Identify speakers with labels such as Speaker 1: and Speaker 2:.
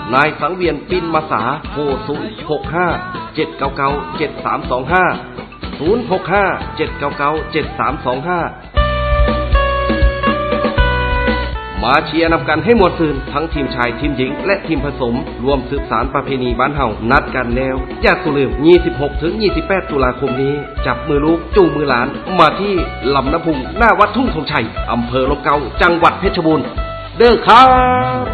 Speaker 1: นายสังเวียนปินมาสาโทร065-799-7325 มาเชียร์นำกันให้หมดซื่นทั้งทีมชายทีมหญิงและทีมผสมรวมสืบสานประเพณีบ้านเฮานัดกันแล้วอย่าสุลืม 26-28 ตุลาคมนี้จับมือลูกจูงมือหลานมาที่ลำน้ำพุงหน้าวัดทุ่งธงชัยอำเภอลมเก่าจังหวัดเพชรบูรณ์เด้อครับ